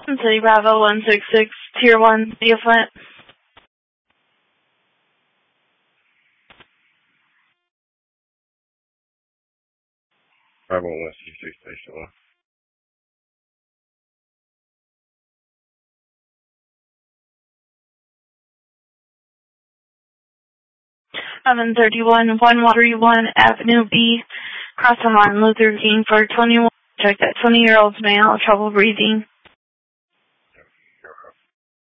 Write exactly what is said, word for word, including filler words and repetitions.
City Bravo one six six, Tier one, City of Flint. Bravo one six six, Station one. eleven thirty-one, one thirty-one Avenue B, cross the Martin Luther King for twenty-one. Check that twenty-year-old male, trouble breathing.